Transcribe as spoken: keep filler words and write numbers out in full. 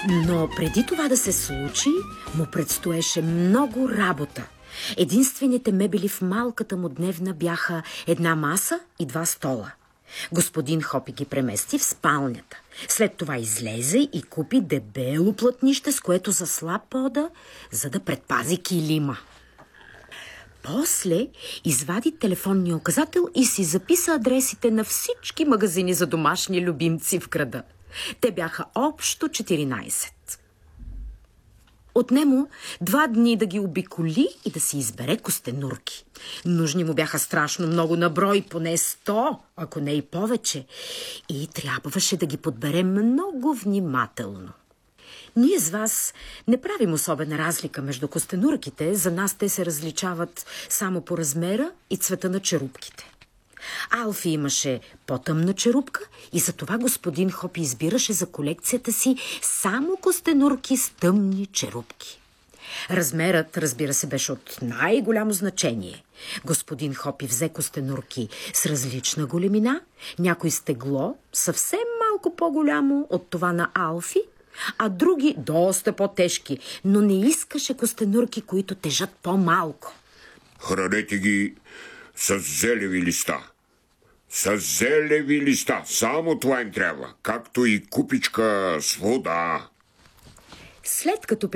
Но преди това да се случи, му предстоеше много работа. Единствените мебели в малката му дневна бяха една маса и два стола. Господин Хопи ги премести в спалнята. След това излезе и купи дебело плътнище, с което засла пода, за да предпази килима. После извади телефонния указател и си записа адресите на всички магазини за домашни любимци в града. Те бяха общо четиринайсет. Отнемо два дни да ги обиколи и да си избере костенурки. Нужни му бяха страшно много на брой, поне сто, ако не и повече. И трябваше да ги подбере много внимателно. Ние с вас не правим особена разлика между костенурките. За нас те се различават само по размера и цвета на черупките. Алфи имаше по-тъмна черупка и затова господин Хопи избираше за колекцията си само костенурки с тъмни черупки. Размерът, разбира се, беше от най-голямо значение. Господин Хопи взе костенурки с различна големина, някой с тегло съвсем малко по-голямо от това на Алфи, а други доста по-тежки, но не искаше костенурки, които тежат по-малко. Хранете ги с зелеви листа. С зелеви листа. Само това им трябва. Както и купичка с вода. След като